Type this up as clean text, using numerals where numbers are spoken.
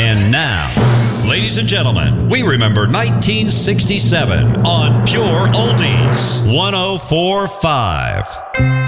And now, ladies and gentlemen, we remember 1967 on Pure Oldies 104.5.